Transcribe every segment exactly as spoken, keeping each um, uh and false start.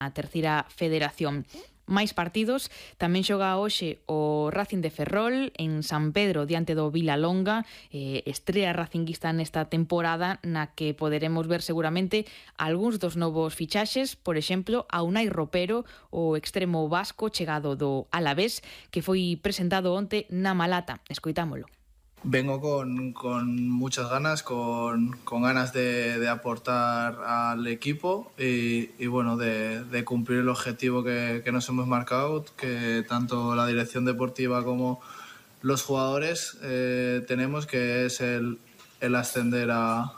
a terceira federación. Máis partidos, tamén xoga hoxe o Racing de Ferrol en San Pedro diante do Vilalonga, eh, estrea racinguista nesta temporada na que poderemos ver seguramente algúns dos novos fichaxes, por exemplo, a Unai Ropero, o extremo vasco chegado do Alavés, que foi presentado onte na Malata. Escoitámolo. Vengo con, con muchas ganas, con, con ganas de, de aportar al equipo y, y bueno, de, de cumplir el objetivo que, que nos hemos marcado, que tanto la dirección deportiva como los jugadores eh, tenemos, que es el, el ascender a,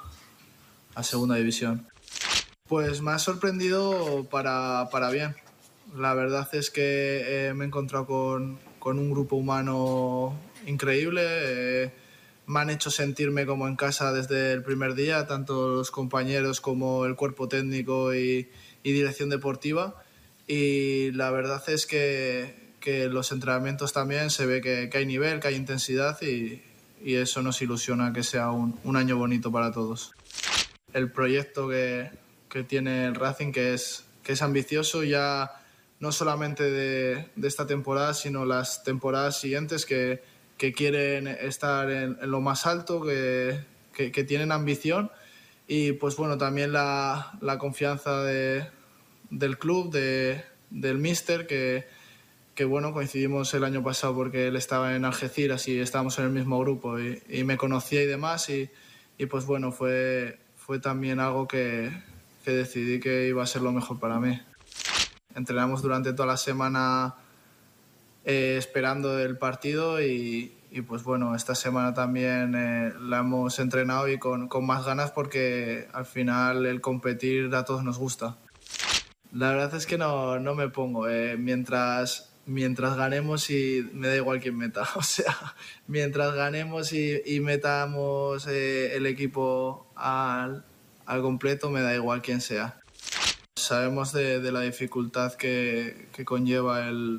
a segunda división. Pues me ha sorprendido para, para bien. La verdad es que eh, me he encontrado con, con un grupo humano increíble. Eh, me han hecho sentirme como en casa desde el primer día, tanto los compañeros como el cuerpo técnico y, y dirección deportiva. Y la verdad es que, que los entrenamientos también se ve que, que hay nivel, que hay intensidad y, y eso nos ilusiona que sea un, un año bonito para todos. El proyecto que, que tiene el Racing, que es, que es ambicioso ya no solamente de, de esta temporada, sino las temporadas siguientes, que, que quieren estar en, en lo más alto, que, que, que tienen ambición y pues bueno, también la, la confianza de, del club, de, del míster, que, que bueno, coincidimos el año pasado porque él estaba en Algeciras y estábamos en el mismo grupo y, y me conocía y demás y, y pues bueno, fue, fue también algo que, que decidí que iba a ser lo mejor para mí. Entrenamos durante toda la semana eh, esperando el partido y, y pues bueno, esta semana también eh, la hemos entrenado y con, con más ganas porque al final el competir a todos nos gusta. La verdad es que no, no me pongo, eh, mientras, mientras ganemos y me da igual quién meta, o sea, mientras ganemos y, y metamos eh, el equipo al, al completo me da igual quién sea. Sabemos de, de la dificultad que, que conlleva el,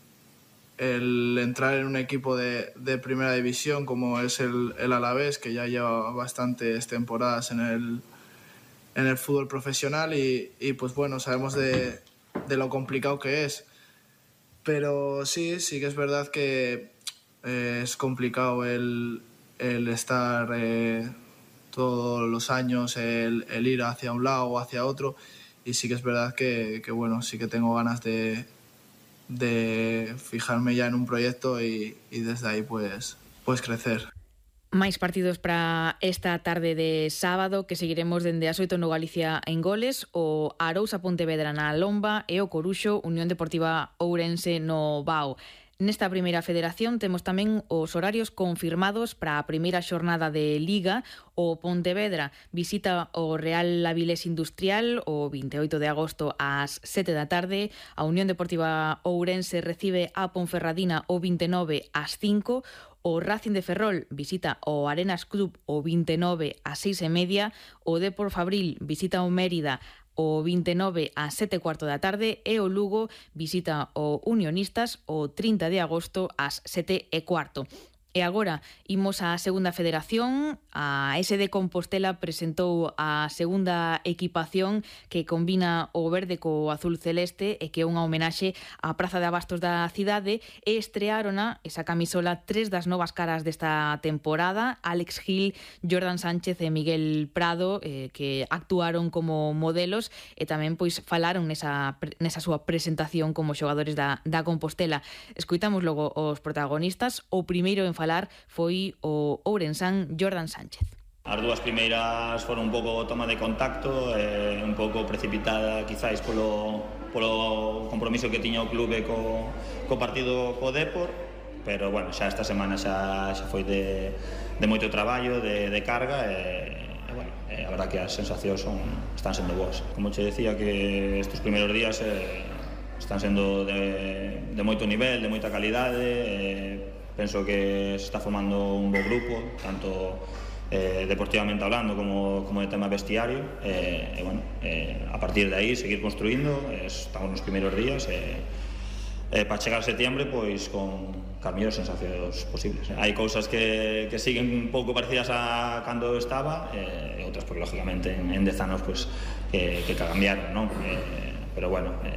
el entrar en un equipo de, de primera división como es el, el Alavés, que ya lleva bastantes temporadas en el, en el fútbol profesional y, y pues bueno, sabemos de, de lo complicado que es. Pero sí, sí que es verdad que eh, es complicado el, el estar eh, todos los años, el, el ir hacia un lado o hacia otro. Y sí que es verdad que, que bueno, sí que tengo ganas de, de fijarme ya en un proyecto y, y desde ahí pues, pues crecer. Máis partidos para esta tarde de sábado que seguiremos dende as oito no Galicia en goles, o Arousa Pontevedra na Lomba e o Coruxo Unión Deportiva Ourense no Bao. Nesta primeira federación temos tamén os horarios confirmados para a primeira xornada de Liga. O Pontevedra visita o Real Avilés Industrial o vinte e oito de agosto ás sete da tarde. A Unión Deportiva Ourense recibe a Ponferradina o vinte e nove ás cinco. O Racing de Ferrol visita o Arenas Club o vinte e nove ás seis e media. O Depor Fabril visita o Mérida o vinte e nove ás sete e cuarto da tarde e o Lugo visita o Unionistas o trinta de agosto ás sete e cuarto. E agora imos á segunda federación. A S D Compostela presentou a segunda equipación que combina o verde co azul celeste e que é unha homenaxe á Praza de Abastos da cidade, e estreárona esa camisola tres das novas caras desta temporada: Alex Gil, Jordan Sánchez e Miguel Prado, eh, que actuaron como modelos e tamén pois falaron nesa, nesa súa presentación como xogadores da, da Compostela. Escoitamos logo os protagonistas. O primeiro en falar foi o ourensán Jordan Sánchez. As dúas primeiras foron un pouco toma de contacto, eh, un pouco precipitada quizáis polo, polo compromiso que tiña o clube co, co partido co Depor, pero bueno, xa esta semana xa, xa foi de, de moito traballo, de, de carga e, e bueno, e a verdad que as sensacións son, están sendo boas. Como che decía, que estes primeiros días eh, están sendo de, de moito nivel, de moita calidade, eh, penso que se está formando un bo grupo, tanto eh, deportivamente hablando como, como de tema vestiario, eh, e bueno, eh, a partir de aí seguir construindo, eh, estamos nos primeiros días, e eh, eh, para chegar a septiembre pois con as mellores sensacións posibles. Hai cousas que, que siguen un pouco parecidas a cando estaba, e eh, outras, porque lógicamente en, en dez anos pois, que, que cambiaron, non? Eh, pero bueno, eh,